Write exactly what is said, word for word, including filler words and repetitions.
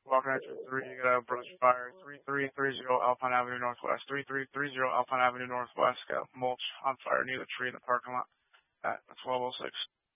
walking at you three, you got a brush fire, three three three zero Alpine Avenue Northwest, three three three zero Alpine Avenue Northwest, got mulch on fire near the tree in the parking lot at twelve oh six.